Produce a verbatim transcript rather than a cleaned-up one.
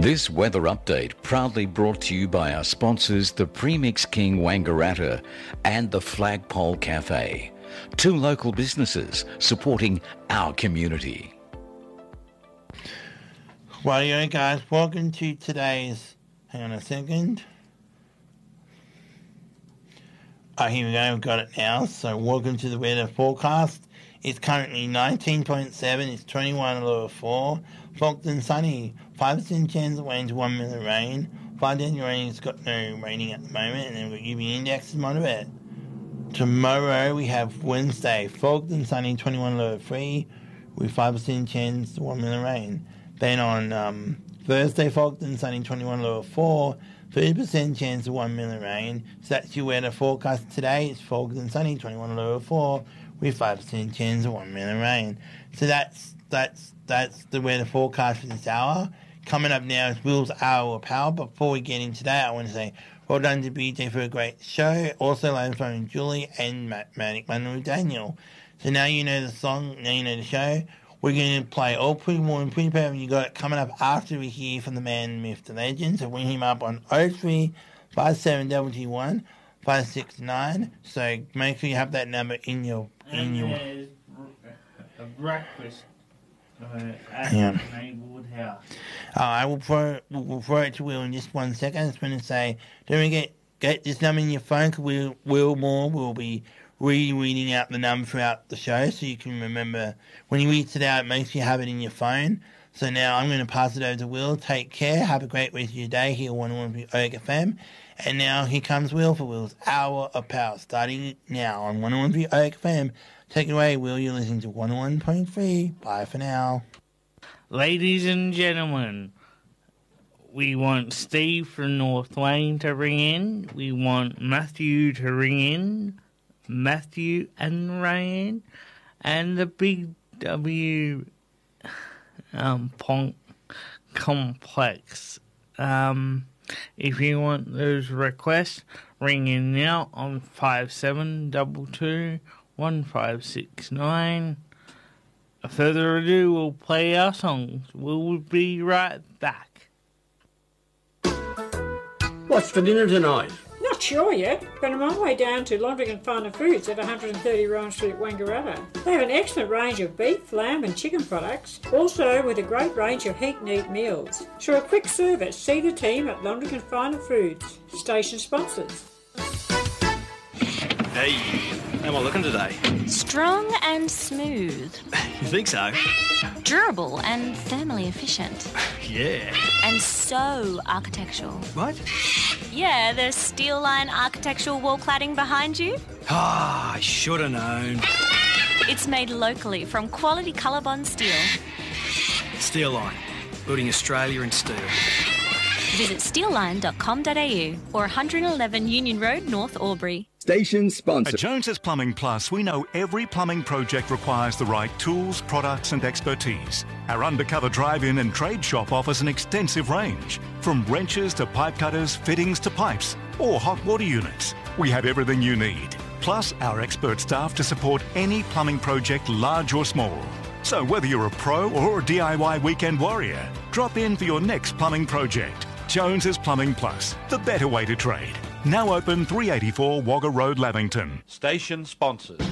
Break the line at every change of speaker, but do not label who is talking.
This weather update proudly brought to you by our sponsors, the Premix King Wangaratta and the Flagpole Cafe. Two local businesses supporting our community.
Rightio guys, welcome to today's, hang on a second. Oh, here we go, we've got it now. So welcome to the weather forecast. It's currently nineteen point seven, it's twenty-one lower four. Fogged and sunny, five percent chance of rain to one minute of rain. five days rain, it's got no raining at the moment, and then we've got U V index is moderate. Tomorrow we have Wednesday, fogged and sunny, twenty-one lower three, with five percent chance to one minute of rain. Then on um, Thursday, fogged and sunny, twenty-one lower four, thirty percent chance of one minute of rain. So that's your weather forecast today. It's fogged and sunny, twenty-one lower four, with five percent chance of one minute of rain. So that's that's that's the weather forecast for this hour. Coming up now is Will's Hour of Power. Before we get into that, I want to say well done to B J for a great show. Also, ladies and Julie and Mathematic Money with Daniel. So now you know the song, now you know the show. We're going to play All Pretty More and Pretty Perfect. You got it coming up after we hear from the man, myth, the legend. So ring him up on oh three five seven two two one five six nine. So make sure you have that number in your in
and
your.
There's a breakfast uh, at
Yeah.
the neighbourhood house.
Uh, I will throw, we'll, we'll throw it to Will in just one second. I just want to say, don't forget, get this number in your phone, because Will, Will Moore will be re-reading out the number throughout the show, so you can remember. When he reads it out, make sure you have it in your phone. So now I'm going to pass it over to Will. Take care. Have a great rest of your day here on one oh one point three Oak F M. And now here comes Will for Will's Hour of Power, starting now on one oh one point three Oak F M. Take it away, Will. You're listening to one oh one point three. Bye for now.
Ladies and gentlemen, we want Steve from North Wayne to ring in. We want Matthew to ring in. Matthew and Ryan. And the Big W um, Ponk Complex. Um, if you want those requests, ring in now on five seven two two one five six nine. Further ado, we'll play our songs. We'll be right back.
What's for dinner tonight?
Not sure yet, but I'm on my way down to Londrigan Finer Foods at one thirty Ryan Street, Wangaratta. They have an excellent range of beef, lamb and chicken products, also with a great range of heat and eat meals. So a quick service, see the team at Londrigan Finer Foods, station sponsors.
Hey, how am I looking today?
Strong and smooth.
You think so?
Durable and thermally efficient.
Yeah.
And so architectural.
What?
Yeah, there's Steel Line architectural wall cladding behind you.
Ah, I should have known.
It's made locally from quality Colorbond steel.
Steel Line, building Australia in steel.
Visit steel line dot com dot a u or one eleven Union Road, North Albury.
Station sponsor.
At Jones's Plumbing Plus, we know every plumbing project requires the right tools, products and expertise. Our undercover drive-in and trade shop offers an extensive range, from wrenches to pipe cutters, fittings to pipes, or hot water units. We have everything you need, plus our expert staff to support any plumbing project, large or small. So whether you're a pro or a D I Y weekend warrior, drop in for your next plumbing project. Jones's Plumbing Plus, the better way to trade. Now open three eighty-four Wagga Road, Lavington.
Station sponsors.